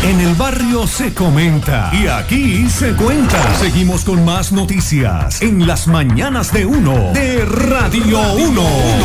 En el barrio se comenta y aquí se cuenta. Seguimos con más noticias en las mañanas de Uno de Radio 1.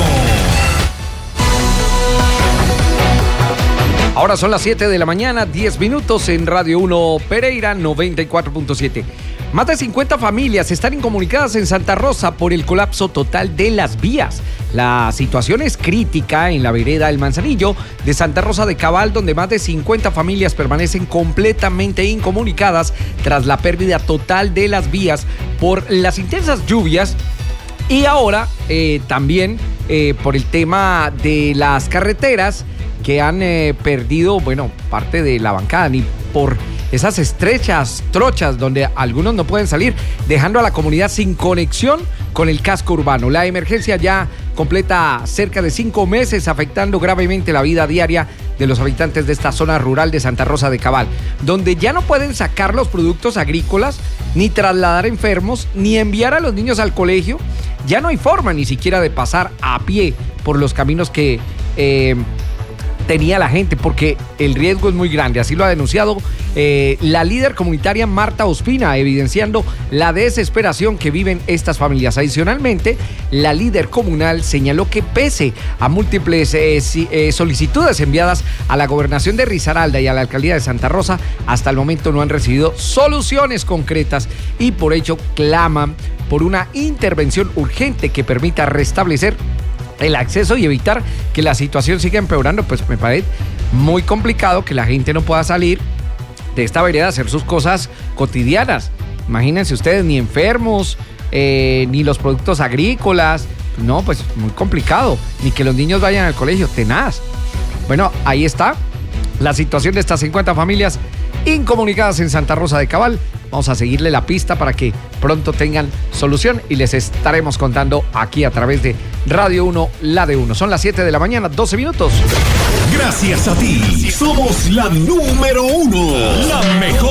Ahora son las 7 de la mañana, 10 minutos en Radio 1 Pereira 94.7. Más de 50 familias están incomunicadas en Santa Rosa por el colapso total de las vías. La situación es crítica en la vereda El Manzanillo de Santa Rosa de Cabal, donde más de 50 familias permanecen completamente incomunicadas tras la pérdida total de las vías por las intensas lluvias y ahora también por el tema de las carreteras que han perdido, parte de la bancada, ni por esas estrechas trochas donde algunos no pueden salir, dejando a la comunidad sin conexión con el casco urbano. La emergencia ya completa cerca de 5 meses, afectando gravemente la vida diaria de los habitantes de esta zona rural de Santa Rosa de Cabal, donde ya no pueden sacar los productos agrícolas, ni trasladar enfermos, ni enviar a los niños al colegio. Ya no hay forma ni siquiera de pasar a pie por los caminos que tenía la gente, porque el riesgo es muy grande. Así lo ha denunciado la líder comunitaria Marta Ospina, evidenciando la desesperación que viven estas familias. Adicionalmente, la líder comunal señaló que pese a múltiples solicitudes enviadas a la gobernación de Risaralda y a la alcaldía de Santa Rosa, hasta el momento no han recibido soluciones concretas y por ello claman por una intervención urgente que permita restablecer el acceso y evitar que la situación siga empeorando. Pues me parece muy complicado que la gente no pueda salir de esta vereda a hacer sus cosas cotidianas. Imagínense ustedes, ni enfermos, ni los productos agrícolas. No, pues muy complicado. Ni que los niños vayan al colegio, tenaz. Bueno, ahí está la situación de estas 50 familias incomunicadas en Santa Rosa de Cabal. Vamos a seguirle la pista para que pronto tengan solución y les estaremos contando aquí a través de Radio 1, la de 1. Son las 7 de la mañana, 12 minutos. Gracias a ti, somos la número 1, la mejor.